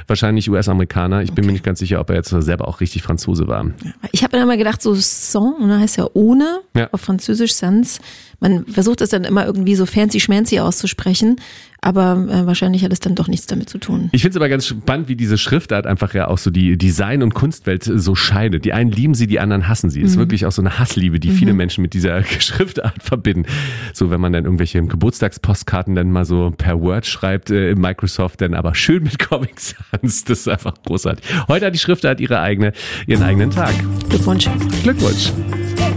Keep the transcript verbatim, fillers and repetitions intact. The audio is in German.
wahrscheinlich U S-Amerikaner. Ich bin okay. mir nicht ganz sicher, ob er jetzt selber auch richtig Franzose war. Ich habe dann immer gedacht, so sans, ne, heißt ja ohne, ja. auf Französisch sans. Man versucht es dann immer irgendwie so fancy-schmancy auszusprechen, aber äh, wahrscheinlich hat es dann doch nichts damit zu tun. Ich finde es aber ganz spannend, wie diese Schriftart einfach ja auch so die Design- und Kunstwelt so scheidet. Die einen lieben sie, die anderen hassen sie. Es ist mhm. wirklich auch so eine Hassliebe, die mhm. viele Menschen mit dieser Schriftart verbinden. So, wenn man dann irgendwelche Geburtstagspostkarten dann mal so per Word schreibt äh, in Microsoft, dann aber schön mit Comic Sans. Das ist einfach großartig. Heute hat die Schriftart ihre eigene, ihren eigenen Tag. Glückwunsch. Glückwunsch.